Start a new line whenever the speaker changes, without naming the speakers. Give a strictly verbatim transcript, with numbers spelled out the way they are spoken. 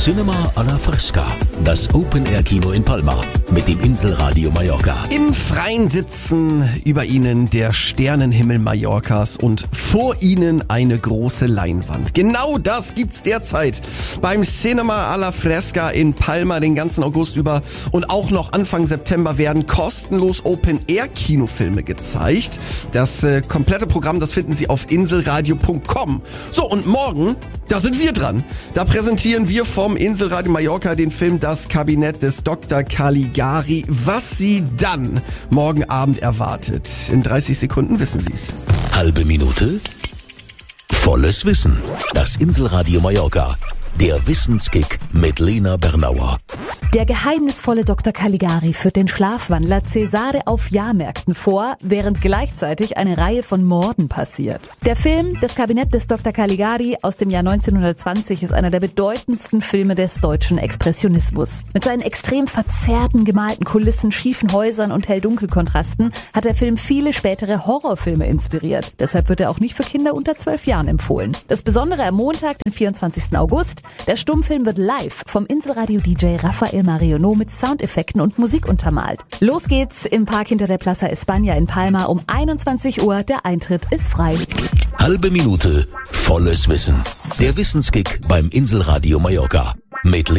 Cinema alla Fresca, das Open-Air-Kino in Palma mit dem Inselradio Mallorca.
Im Freien sitzen über ihnen der Sternenhimmel Mallorcas und vor ihnen eine große Leinwand. Genau das gibt's derzeit beim Cinema alla Fresca in Palma den ganzen August über und auch noch Anfang September werden kostenlos Open-Air-Kinofilme gezeigt. Das äh, komplette Programm, das finden Sie auf inselradio punkt com. So, und morgen, da sind wir dran. Da präsentieren wir vom Inselradio Mallorca den Film Das Kabinett des Doktor Caligari. Was Sie dann morgen Abend erwartet. In dreißig Sekunden wissen Sie's.
Halbe Minute, volles Wissen. Das Inselradio Mallorca. Der Wissenskick mit Lena Bernauer.
Der geheimnisvolle Doktor Caligari führt den Schlafwandler Cesare auf Jahrmärkten vor, während gleichzeitig eine Reihe von Morden passiert. Der Film Das Kabinett des Doktor Caligari aus dem Jahr neunzehnhundertzwanzig ist einer der bedeutendsten Filme des deutschen Expressionismus. Mit seinen extrem verzerrten gemalten Kulissen, schiefen Häusern und Hell-Dunkel-Kontrasten hat der Film viele spätere Horrorfilme inspiriert. Deshalb wird er auch nicht für Kinder unter zwölf Jahren empfohlen. Das Besondere am Montag, den vierundzwanzigsten August, der Stummfilm wird live vom Inselradio-D J Rafael Marionneau mit Soundeffekten und Musik untermalt. Los geht's im Park hinter der Plaza España in Palma um einundzwanzig Uhr. Der Eintritt ist frei.
Halbe Minute, volles Wissen. Der Wissenskick beim Inselradio Mallorca. Mit